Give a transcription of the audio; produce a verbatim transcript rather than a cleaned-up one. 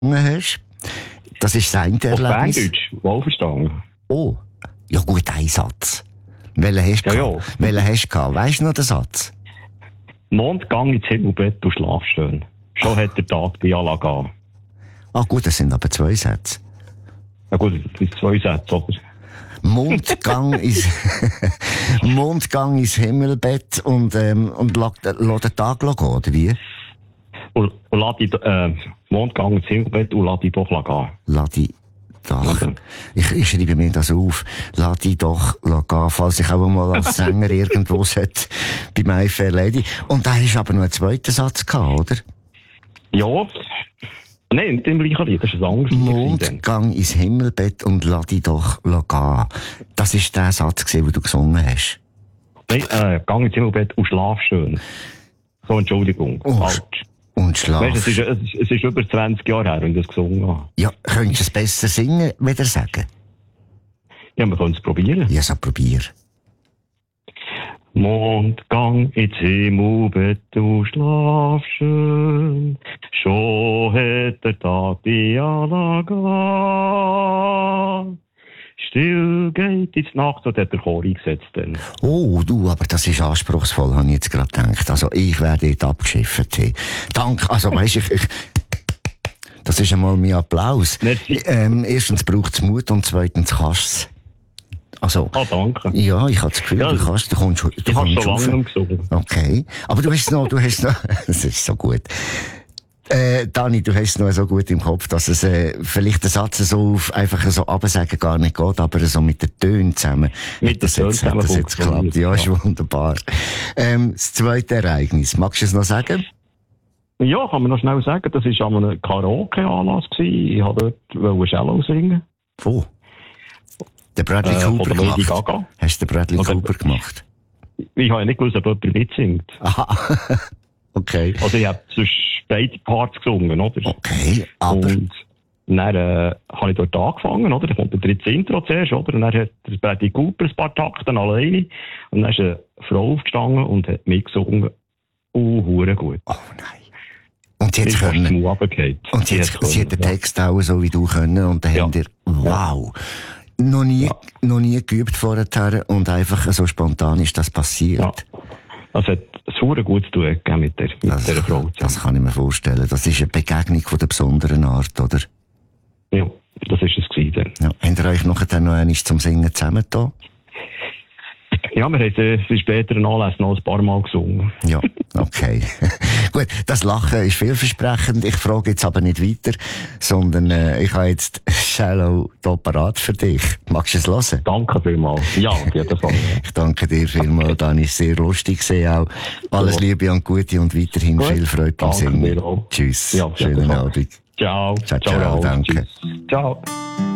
gesungen hast. Das ist sein Erlebnis. Auf Berndeutsch, wohlverstanden. Oh, ja gut, ein Satz. Welchen hast du Ja, gehabt? ja. Welchen hast du gehabt? Weisst du noch den Satz? Mondgang ins Himmelbett und schlaf schön. Schon hat der Tag die Alla gehen. Ah gut, das sind aber zwei Sätze. Ja gut, das sind zwei Sätze, oder? Mondgang ins, Mondgang ins Himmelbett und, ähm, und lass den Tag gehen, oder wie? Und, und lass die, äh, Mondgang ins Himmelbett und lass die doch gehen. Lass die doch, Okay. ich, ich schreibe mir das auf, lass die doch gehen, falls ich auch mal als Sänger irgendwo sollte, bei My Fair Lady. Und da hast du aber noch einen zweiten Satz gehabt, oder? Ja. Nein, nicht im gleichen Lied, das ist ein anderes Lied. Mondgang ins Himmelbett und lass die doch gehen. Das war der Satz, den du gesungen hast. Nein, äh, Gang ins Himmelbett und schlaf schön. So, Entschuldigung. Oh, Falsch. Und schlaf. Weißt, es, ist, es, ist, es ist über zwanzig Jahre her, wenn ich das gesungen habe. Ja, könntest du es besser singen, wieder sagen? Ja, wir können es probieren. Ja, so probier. Mondgang ins Himmelbett, du schlaf schön. Schon hat der Tag die Alla gehen. Still geht ins Nacht, und hat der Chor eingesetzt dann. Oh, du, aber das ist anspruchsvoll, habe ich jetzt gerade gedacht. Also, ich werde dort abgeschifft. Hey. Danke, also, weisst ich, ich, das ist einmal mein Applaus. Merci. Ähm, erstens braucht es Mut und zweitens kannst du es. Also, Ah, danke. ja, ich habe das Gefühl, Ja, du kannst, du kommst, du Ich habe kommst schon lange rauf. nicht gesungen. Okay. Aber du hast noch, du hast noch, das ist so gut. Äh, Dani, du hast es noch so gut im Kopf, dass es, äh, vielleicht der Satz so auf, einfach so absagen gar nicht geht, aber so mit den Tönen zusammen. Mit Hat das den jetzt, Tönen hat das jetzt zusammen geklappt? Ja, ist funktioniert, wunderbar. Ähm, das zweite Ereignis. Magst du es noch sagen? Ja, kann man noch schnell sagen, das war an einem Karaoke-Anlass gewesen. Ich wollte dort Cello singen. Wo? Der Bradley Äh, Cooper von der Lady gemacht. Gaga. Hast du den Bradley Oder- Cooper gemacht? Ich habe ja nicht gewusst, ob jemand mitsingt. Aha. Okay. Also ich habe sonst beide Parts gesungen, oder? Okay, aber, Und dann äh, habe ich dort angefangen, oder? Dann kommt der dritte Intro zuerst, oder? Und dann hat der Bradley Cooper ein paar Takte alleine. Und dann ist eine Frau aufgestanden und hat mitgesungen. Oh, hure gut. oh nein. Und sie Ich jetzt habe können. es runtergefallen. Und sie, jetzt, sie hat den Text auch so wie du können und dann Ja. habt ihr, wow. Noch nie, Ja. noch nie geübt vorher und einfach so spontan ist das passiert. Ja. Das hat ein hure gut zu tun gegeben mit der, mit Das, dieser Frau. das kann ich mir vorstellen. Das ist eine Begegnung von der besonderen Art, oder? Ja, das ist es gewesen. Ja. Habt ihr euch nachher dann noch einmal zum Singen zusammengetan? Ja, wir haben äh, für späteren Anlässe noch ein paar Mal gesungen. Ja, okay. Gut, das Lachen ist vielversprechend. Ich frage jetzt aber nicht weiter, sondern äh, ich habe jetzt Shallow hier parat für dich. Magst du es hören? Danke vielmals. Ja, auf jeden Fall. Ich danke dir vielmals, Dani. Sehr lustig gesehen auch. Alles Ja. Liebe und Gute und weiterhin Gut. viel Freude beim Danke Singen. dir auch. Tschüss. Ja, auf jeden Schönen Fall. Abend. Ciao. Ciao, ciao, Raoul. danke. Tschüss. Ciao.